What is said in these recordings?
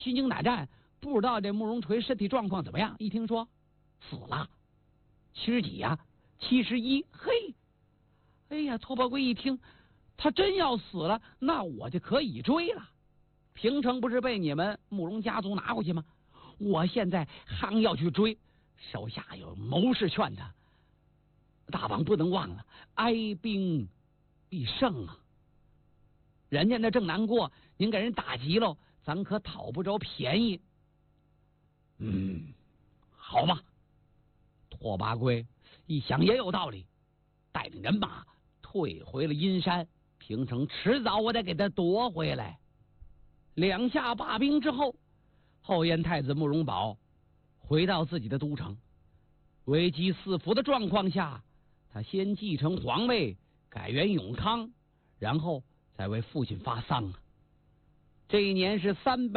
心惊胆战，不知道这慕容垂身体状况怎么样。一听说死了，70几呀，71，嘿，哎呀，拓跋圭一听，他真要死了，那我就可以追了。平城不是被你们慕容家族拿过去吗？我现在还要去追，手下有谋士劝他，大王不能忘了，哀兵必胜啊！人家那正难过，您给人打急喽，咱可讨不着便宜。好吧。拓跋圭一想也有道理，带领人马退回了阴山。平城迟早我得给他夺回来。两下罢兵之后，后燕太子慕容宝回到自己的都城，危机四伏的状况下，他先继承皇位，改元永康，然后再为父亲发丧。这一年是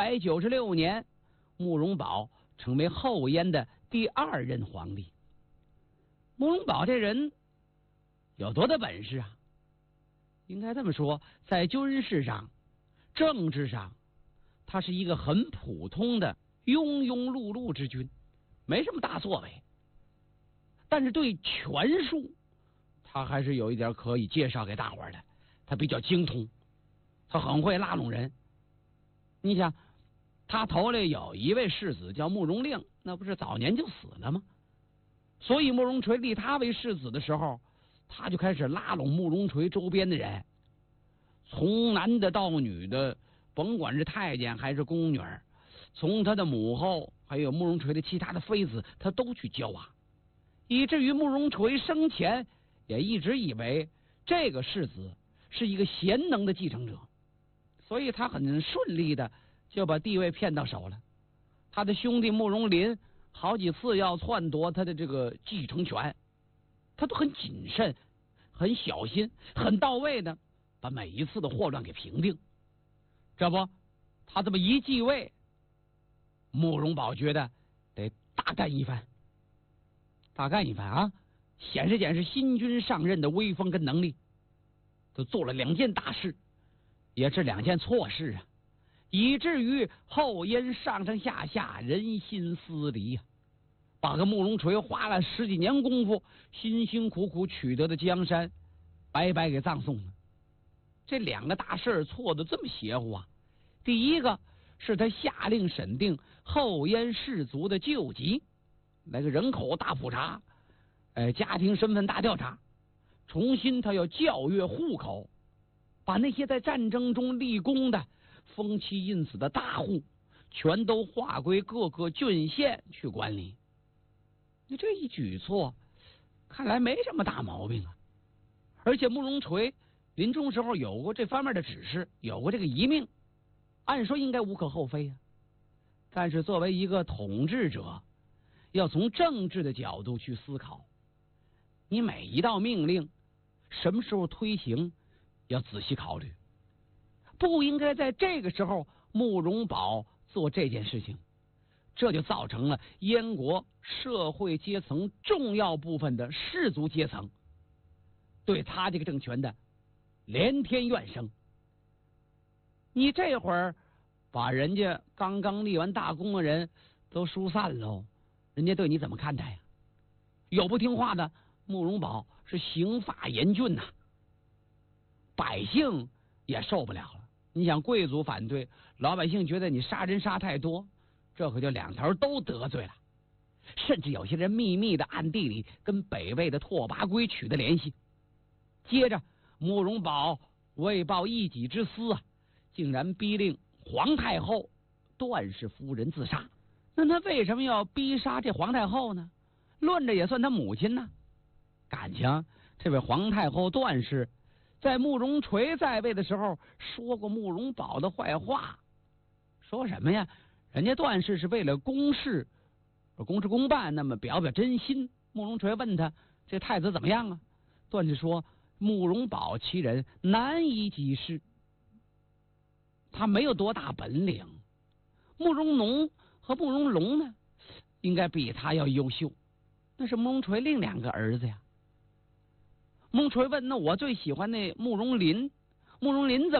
396年，慕容宝成为后燕的第2任皇帝。慕容宝这人有多大本事啊？应该这么说，在军事上、政治上，他是一个很普通的庸庸碌碌之君，没什么大作为。但是对权术，他还是有一点可以介绍给大伙儿的。他比较精通，他很会拉拢人。你想，他头里有一位世子叫慕容令，那不是早年就死了吗？所以慕容垂立他为世子的时候，他就开始拉拢慕容垂周边的人，从男的到女的，甭管是太监还是宫女，从他的母后还有慕容垂的其他的妃子，他都去交啊。以至于慕容垂生前也一直以为这个世子是一个贤能的继承者，所以他很顺利的就把地位骗到手了。他的兄弟慕容林好几次要篡夺他的这个继承权，他都很谨慎、很小心、很到位的把每一次的祸乱给平定。这不，他这么一继位，慕容宝觉得得大干一番啊，显示显示新君上任的威风跟能力。都做了2件大事，也是2件错事啊，以至于后燕上上下下人心思离啊，把个慕容垂花了10几年功夫辛辛苦苦取得的江山白白给葬送了。这2个大事错的这么邪乎啊！第一个是他下令审定后燕氏族的旧籍，来个人口大普查，家庭身份大调查，重新他要校阅户口，把那些在战争中立功的、封妻印死的大户全都划归各个郡县去管理。你这一举措看来没什么大毛病啊，而且慕容垂临终时候有过这方面的指示，有过这个遗命，按说应该无可厚非啊。但是作为一个统治者，要从政治的角度去思考，你每一道命令什么时候推行要仔细考虑，不应该在这个时候慕容宝做这件事情，这就造成了燕国社会阶层重要部分的士族阶层对他这个政权的连天怨声。你这会儿把人家刚刚立完大功的人都疏散喽，人家对你怎么看待呀？有不听话的，慕容宝是刑罚严峻呐，百姓也受不了了。你想，贵族反对，老百姓觉得你杀人杀太多，这可就2头都得罪了。甚至有些人秘密的暗地里跟北魏的拓跋圭取得联系。接着慕容宝为报一己之私啊，竟然逼令皇太后段氏夫人自杀。那他为什么要逼杀这皇太后呢？论着也算他母亲呢。感情这位皇太后段氏在慕容垂在位的时候说过慕容宝的坏话，说什么呀？人家段氏是为了公事公事公办，那么表表真心。慕容垂问他这太子怎么样啊？段氏说慕容宝其人难以济事，他没有多大本领。慕容农和慕容龙呢，应该比他要优秀，那是慕容垂另2个儿子呀。慕容垂问，那我最喜欢那慕容林，慕容林怎么